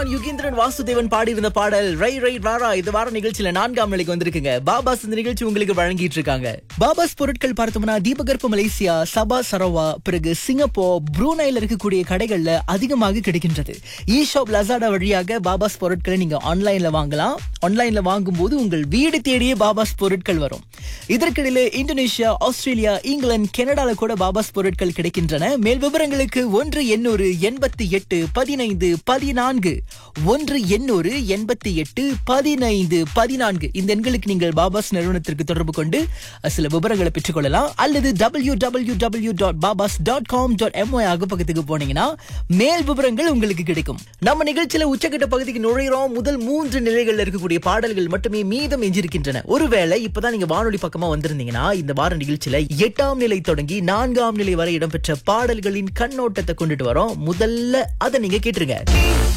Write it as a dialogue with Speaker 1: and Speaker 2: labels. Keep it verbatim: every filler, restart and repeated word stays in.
Speaker 1: இமான் யுகேந்திரன் வாசுதேவன் பாடியிருந்த பாடல் ரை ரை ராரா இந்த வார நிகழ்ச்சியில நான்காம் நிலைக்கு வந்திருக்குங்க. பாபாஸ் இந்த நிகழ்ச்சி உங்களுக்கு வழங்கிட்டு இருக்காங்க. பாபாஸ் பொருட்கள் பார்த்தோம்னா தீபகற்ப மலேசியா, சபா சரவா, பிறகு சிங்கப்பூர், ப்ரூனைல இருக்கக்கூடிய கடைகள்ல அதிகமாக கிடைக்கின்றது. இ ஷாப் லசாடா வழியாக பாபாஸ் பொருட்களை நீங்க ஆன்லைன்ல வாங்கலாம். ஆன்லைன்ல வாங்கும் போது உங்கள் வீடு தேடியே பாபாஸ் பொருட்கள் வரும். இதற்கிடையில இந்தோனேஷியா, ஆஸ்திரேலியா, இங்கிலாந்து, கனடால கூட பாபாஸ் பொருட்கள் கிடைக்கின்றன. மேல் விவரங்களுக்கு ஒன்று எண்ணூறு எண்பத்தி எட்டு பதினைந்து பதினான்கு ஒன்று எண்ணூறு எண்பத்தி எட்டு பதினைந்து பதினான்கு இந்த எண்களுக்கு நீங்கள் பாபாஸ் நிறுவனத்திற்கு தொடர்பு கொண்டு சில விவரங்களை பெற்றுக் கொள்ளலாம். அல்லது டபிள்யூ டபிள்யூ டபிள்யூ டாட் பாபாஸ் டாட் காம் டாட் எம்ஒய் அகப்பக்கத்துக்கு போனீங்கன்னா மேல் விவரங்கள் உங்களுக்கு கிடைக்கும். நம்ம நிகழ்ச்சியில உச்சக்கட்ட பகுதிக்கு நுழைகிறோம். முதல் மூன்று நிலைகள்ல இருக்கக்கூடிய பாடல்கள் மட்டுமே மீதம் எஞ்சிருக்கின்றன. ஒருவேளை இப்பதான் நீங்க வானொலி பக்கமா வந்திருந்தீங்கன்னா இந்த வார நிகழ்ச்சியில எட்டாம் நிலை தொடங்கி நான்காம் நிலை வரை இடம்பெற்ற பாடல்களின் கண்ணோட்டத்தை கொண்டுட்டு வரோம். முதல்ல அதை நீங்க கேட்டுருங்க.